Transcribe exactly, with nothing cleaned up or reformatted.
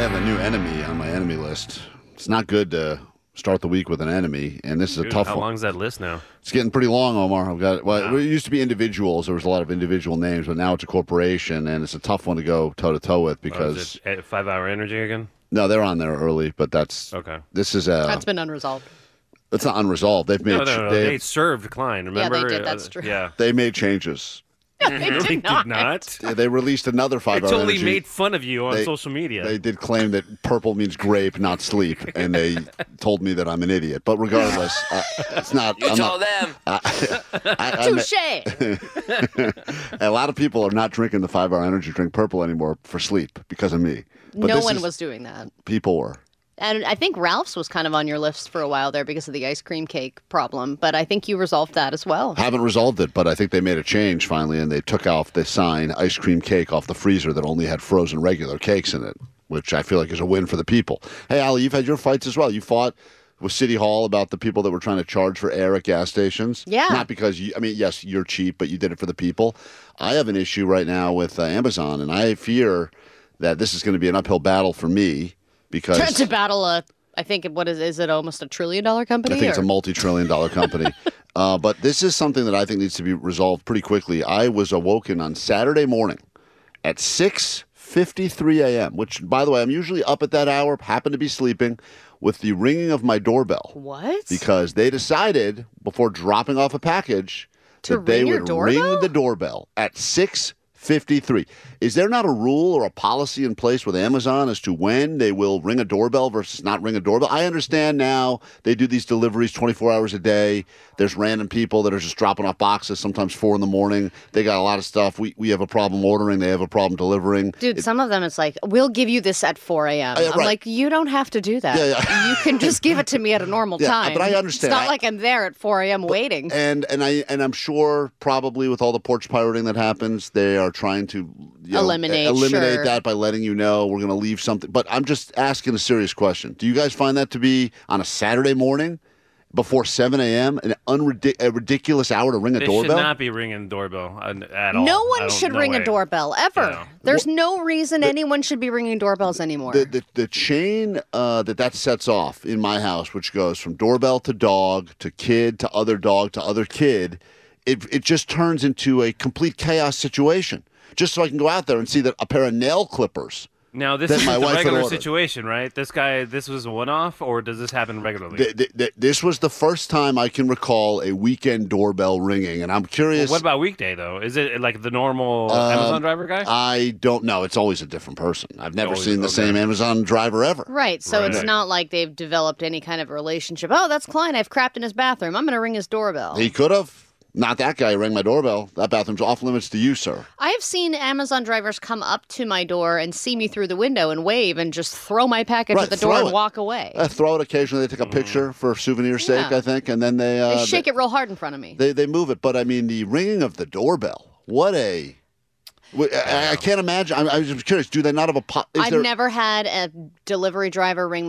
have a new enemy on my enemy list. It's not good to start the week with an enemy, and this is Dude, a tough how one. long is that list now? It's getting pretty long, Omar. I've got well, Wow. it used to be individuals. There was a lot of individual names, but now it's a corporation, and it's a tough one to go toe to toe with Oh, because is it at Five Hour Energy again? no, they're on there early, but that's Okay. this is a That's been unresolved. it's not unresolved. They've made No, no, no. they, They served Klein. Remember? Yeah, they did. That's Uh, true. Yeah. they made changes. They They did did not. not. Yeah, They released another They five hour totally energy. made fun of you on They- social media. They did claim that purple means grape, not sleep, and they told me that I'm an idiot. But regardless, uh, it's not. You I'm told not, them. I, I, I, Touche. a lot of people are not drinking the five hour energy drink purple anymore for sleep because of me. But No this one is- was doing that. People were. And I think Ralph's was kind of on your list for a while there because of the ice cream cake problem, but I think you resolved that as well. Haven't resolved it, but I think they made a change finally, and they took off the sign ice cream cake off the freezer that only had frozen regular cakes in it, which I feel like is a win for the people. Hey, Ali, you've had your fights as well. You fought with City Hall about the people that were trying to charge for air at gas stations. Yeah. Not because, you, I mean, yes, you're cheap, but you did it for the people. I have an issue right now with uh, Amazon, and I fear that this is going to be an uphill battle for me because To battle a, I think, what is, is it almost a trillion dollar company? I think it's a or- multi-trillion dollar company. uh, but this is something that I think needs to be resolved pretty quickly. I was awoken on Saturday morning at six fifty-three a.m., which, by the way, I'm usually up at that hour, happen to be sleeping, with the ringing of my doorbell. What? Because they decided, before dropping off a package, To that they ring your would doorbell? ring the doorbell at six fifty-three. Is there not a rule or a policy in place with Amazon as to when they will ring a doorbell versus not ring a doorbell? I understand now they do these deliveries twenty-four hours a day. There's random people that are just dropping off boxes, sometimes four in the morning. They got a lot of stuff. We we have a problem ordering. They have a problem delivering. Dude, some of them it's like, we'll give you this at four a.m. Uh, yeah, I'm right. like, you don't have to do that. Yeah, yeah. You can just give it to me at a normal Yeah, time. but I understand. It's not I- like I'm there at four a.m. waiting. And and I and I'm sure probably with all the porch pirating that happens, they are trying to you know, Eliminate, eliminate sure. that by letting you know we're going to leave something. But I'm just asking a serious question. Do you guys find that to be on a Saturday morning before seven a.m. an unridic- a ridiculous hour to ring a They doorbell? should not be ringing doorbell uh, at all. No I one don't- should no ring way. a doorbell ever. Yeah. There's no reason anyone should be ringing doorbells anymore. The, the, the chain uh, that that sets off in my house, which goes from doorbell to dog to kid to other dog to other kid, it, it just turns into a complete chaos situation. Just so I can go out there and see that a pair of nail clippers. Now, this that is my the wife had regular ordered. situation, right? This guy, this was a one-off, or does this happen regularly? Th- th- th- this was the first time I can recall a weekend doorbell ringing, and I'm curious. What about weekday, though? Is it like the normal Um, Amazon driver guy? I don't know. It's always a different person. I've never Always- seen the okay. same Amazon driver ever. Right, so it's Right. not like they've developed any kind of relationship. Oh, that's Klein. I've crapped in his bathroom. I'm going to ring his doorbell. He could have. Not that guy who rang my doorbell. That bathroom's off limits to you, sir. I have seen Amazon drivers come up to my door and see me through the window and wave and just throw my package Right, at the door throw and it. walk away. I throw it occasionally. They take a picture for souvenir sake, Yeah. I think, and then they uh, they shake it real hard in front of me. They they move it. But I mean, the ringing of the doorbell. What a. I, I can't imagine. I, I was just curious. Do they not have a? Po- is I've there, never had a delivery driver ring